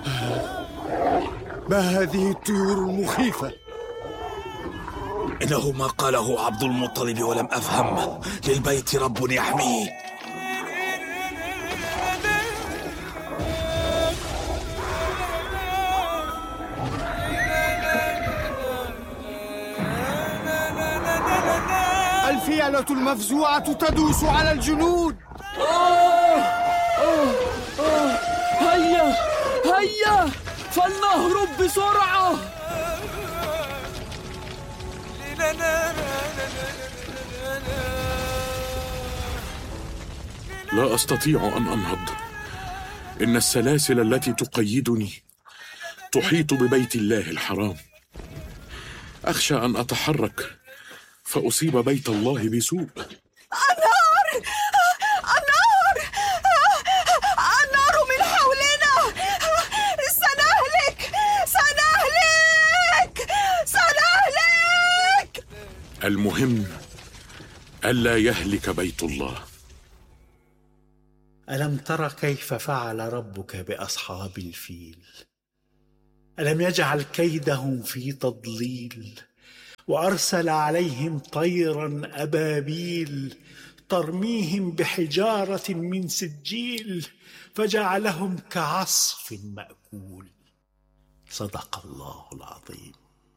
ما هذه الطيور المخيفة؟ إنه ما قاله عبد المطلب ولم أفهم. للبيت رب يحميه. الفيلة المفزوعة تدوس على الجنود. هيا هيا فلنهرب بسرعة. لا أستطيع أن أنهض. إن السلاسل التي تقيدني تحيط ببيت الله الحرام. أخشى أن أتحرك فأصيب بيت الله بسوء. النار من حولنا. سنهلك. المهم ألا يهلك بيت الله. ألم تر كيف فعل ربك بأصحاب الفيل؟ ألم يجعل كيدهم في تضليل، وأرسل عليهم طيرا أبابيل ترميهم بحجارة من سجيل فجعلهم كعصف مأكول. صدق الله العظيم.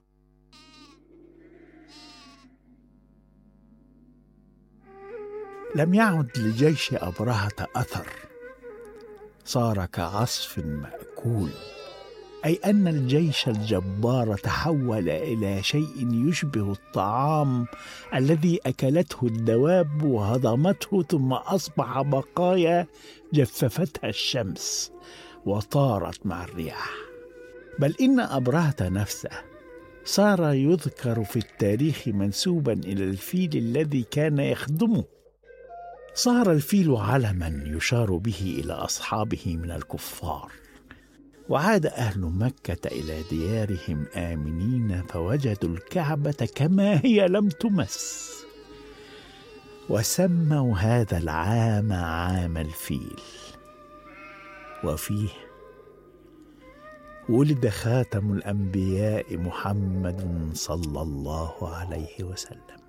لم يعد لجيش أبرهة أثر، صار كعصف مأكول، أي أن الجيش الجبار تحول إلى شيء يشبه الطعام الذي أكلته الدواب وهضمته، ثم أصبح بقايا جففتها الشمس وطارت مع الرياح. بل إن أبرهة نفسه صار يذكر في التاريخ منسوبا إلى الفيل الذي كان يخدمه. صار الفيل علما يشار به إلى أصحابه من الكفار. وعاد أهل مكة إلى ديارهم آمنين، فوجدوا الكعبة كما هي لم تمس، وسموا هذا العام عام الفيل. وفيه ولد خاتم الأنبياء محمد صلى الله عليه وسلم.